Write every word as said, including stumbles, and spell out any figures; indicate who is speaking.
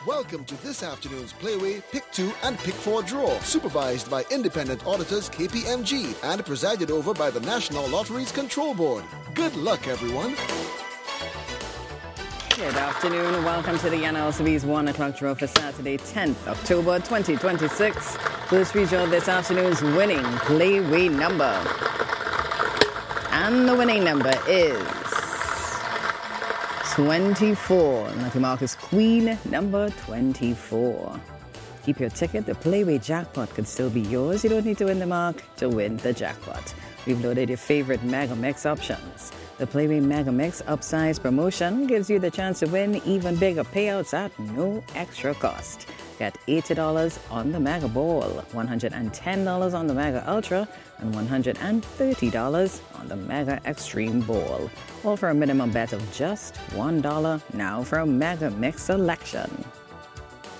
Speaker 1: Welcome to this afternoon's Playway Pick two and Pick four draw, supervised by independent auditors K P M G and presided over by the National Lotteries Control Board. Good luck, everyone.
Speaker 2: Good afternoon and welcome to the N L C B's one o'clock draw for Saturday, tenth October twenty twenty-six. First redraw this afternoon's winning Playway number. And the winning number is twenty-four. Lucky mark is Queen number twenty-four. Keep your ticket. The Playway jackpot could still be yours. You don't need to win the mark to win the jackpot. We've loaded your favorite Mega Mix options. The Playway Mega Mix upsize promotion gives you the chance to win even bigger payouts at no extra cost. Get eighty dollars on the Mega Ball, one hundred ten dollars on the Mega Ultra, and one hundred thirty dollars on the Mega Extreme Ball. All for a minimum bet of just one dollar now for a Mega Mix selection.